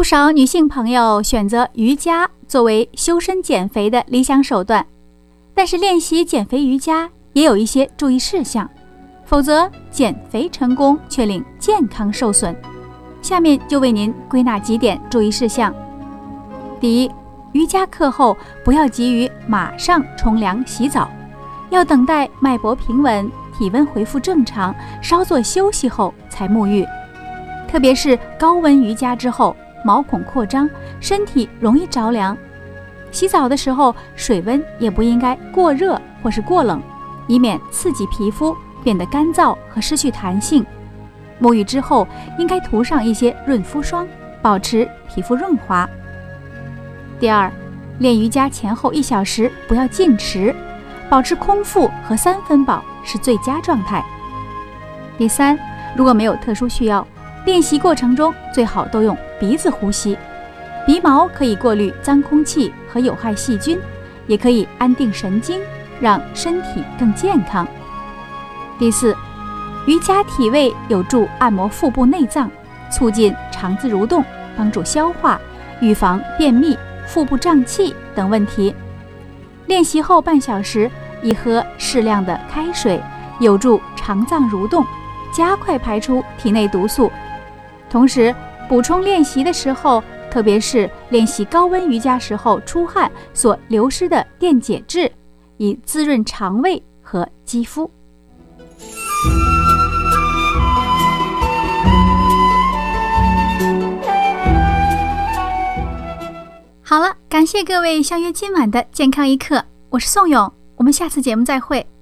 不少女性朋友选择瑜伽作为修身减肥的理想手段，但是练习减肥瑜伽也有一些注意事项，否则减肥成功却令健康受损。下面就为您归纳几点注意事项。第一，瑜伽课后不要急于马上冲凉洗澡，要等待脉搏平稳，体温恢复正常，稍作休息后才沐浴。特别是高温瑜伽之后，毛孔扩张，身体容易着凉。洗澡的时候，水温也不应该过热或是过冷，以免刺激皮肤变得干燥和失去弹性。沐浴之后，应该涂上一些润肤霜，保持皮肤润滑。第二，练瑜伽前后1小时不要进食，保持空腹和3分饱是最佳状态。第三，如果没有特殊需要，练习过程中最好都用鼻子呼吸，鼻毛可以过滤脏空气和有害细菌，也可以安定神经，让身体更健康。第四，瑜伽体位有助按摩腹部内脏，促进肠子蠕动，帮助消化，预防便秘、腹部胀气等问题。练习后半小时宜喝适量的开水，有助肠脏蠕动，加快排出体内毒素。同时补充练习的时候，特别是练习高温瑜伽时候出汗所流失的电解质，以滋润肠胃和肌肤。好了，感谢各位相约今晚的健康一刻，我是宋勇，我们下次节目再会。